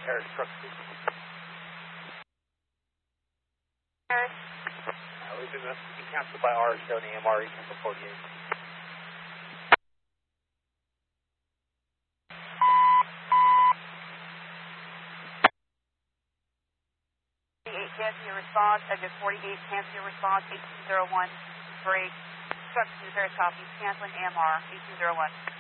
Harris, truck 2. Harris. We've been canceled by R, showing AMR 1848. Cancel your response. Exit 48, cancel your response. 1801, break. Truck 2, Harris, copy. Canceling AMR 1801.